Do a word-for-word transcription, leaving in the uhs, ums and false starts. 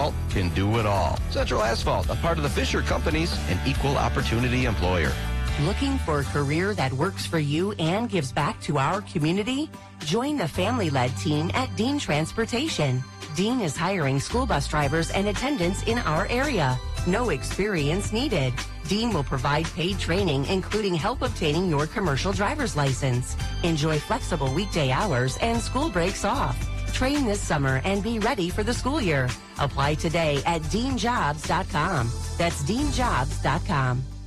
Asphalt can do it all. Central Asphalt, a part of the Fisher Companies, an equal opportunity employer. Looking for a career that works for you and gives back to our community? Join the family-led team at Dean Transportation. Dean is hiring school bus drivers and attendants in our area. No experience needed. Dean will provide paid training, including help obtaining your commercial driver's license. Enjoy flexible weekday hours and school breaks off. Train this summer and be ready for the school year. Apply today at dean jobs dot com. That's dean jobs dot com.